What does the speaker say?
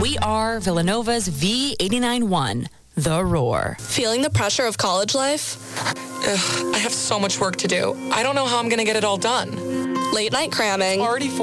We are Villanova's V89.1, The Roar. Feeling the pressure of college life? Ugh, I have so much work to do. I don't know how I'm going to get it all done. Late night cramming? Already